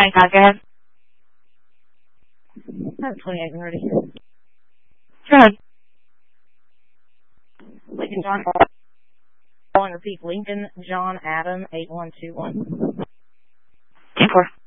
25, go ahead. I have 28 already. Go ahead. Lincoln John. Repeat. Lincoln John Adam 8121. 10-4.